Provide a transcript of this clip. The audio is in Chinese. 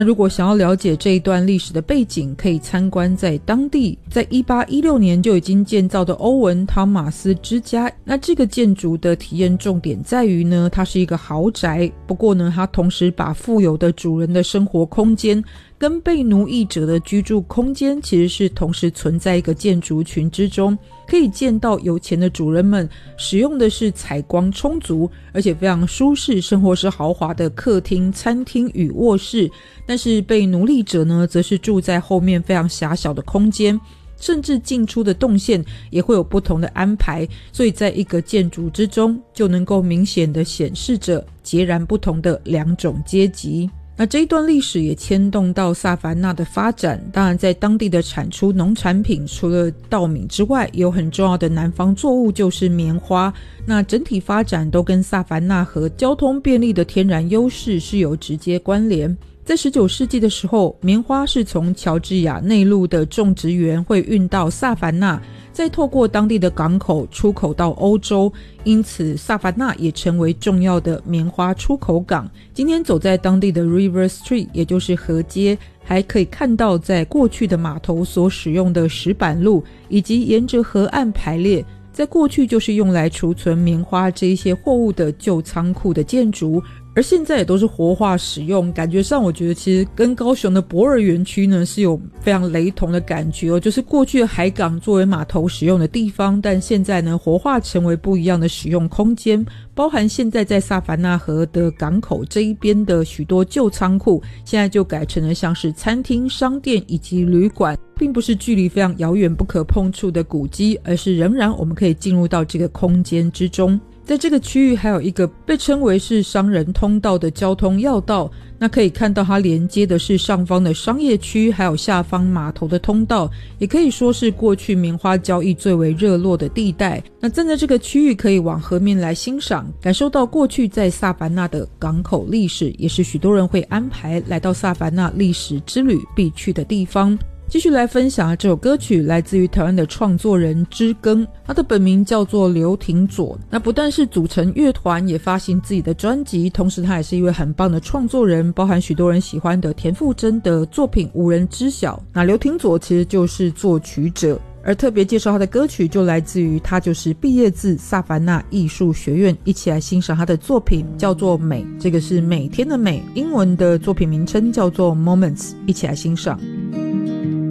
如果想要了解这一段历史的背景，可以参观在当地在1816年就已经建造的欧文汤马斯之家。那这个建筑的体验重点在于呢，它是一个豪宅，不过呢，它同时把富有的主人的生活空间跟被奴役者的居住空间其实是同时存在一个建筑群之中。可以见到有钱的主人们使用的是采光充足而且非常舒适，生活是豪华的客厅、餐厅与卧室，但是被奴隶者呢，则是住在后面非常狭小的空间，甚至进出的动线也会有不同的安排，所以在一个建筑之中就能够明显的显示着截然不同的两种阶级。那这一段历史也牵动到萨凡纳的发展，当然在当地的产出农产品除了稻米之外，也有很重要的南方作物就是棉花。那整体发展都跟萨凡纳和交通便利的天然优势是有直接关联。在19世纪的时候，棉花是从乔治亚内陆的种植园会运到萨凡纳，再透过当地的港口出口到欧洲，因此萨凡纳也成为重要的棉花出口港。今天走在当地的 River Street， 也就是河街，还可以看到在过去的码头所使用的石板路，以及沿着河岸排列，在过去就是用来储存棉花这一些货物的旧仓库的建筑，而现在也都是活化使用。感觉上我觉得其实跟高雄的博尔园区呢是有非常雷同的感觉哦，就是过去的海港作为码头使用的地方，但现在呢活化成为不一样的使用空间，包含现在在萨凡纳河的港口这一边的许多旧仓库，现在就改成了像是餐厅、商店以及旅馆，并不是距离非常遥远不可碰触的古迹，而是仍然我们可以进入到这个空间之中。在这个区域还有一个被称为是商人通道的交通要道，那可以看到它连接的是上方的商业区还有下方码头的通道，也可以说是过去棉花交易最为热络的地带。那站在这个区域可以往河面来欣赏，感受到过去在萨凡纳的港口历史，也是许多人会安排来到萨凡纳历史之旅必去的地方。继续来分享这首歌曲，来自于台湾的创作人知更，他的本名叫做刘廷佐。那不但是组成乐团，也发行自己的专辑，同时他也是一位很棒的创作人，包含许多人喜欢的田馥甄的作品无人知晓。那刘廷佐其实就是作曲者，而特别介绍他的歌曲就来自于他就是毕业自萨凡纳艺术学院。一起来欣赏他的作品，叫做美，这个是每天的美，英文的作品名称叫做 Moments， 一起来欣赏。